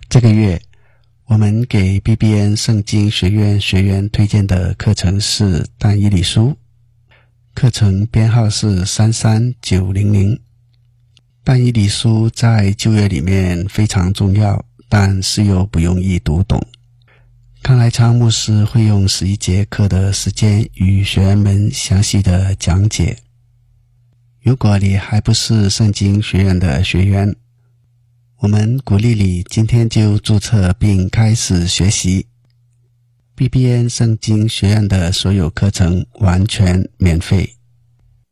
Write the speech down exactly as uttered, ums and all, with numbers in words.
这个月我们给 B B N 圣经学院学员推荐的课程是但以理书，课程编号是三三九零零。但以理书在旧约里面非常重要，但是又不容易读懂。康来昌牧师会用十一节课的时间与学员们详细的讲解。如果你还不是圣经学院的学员，我们鼓励你今天就注册并开始学习。B B N 圣经学院的所有课程完全免费。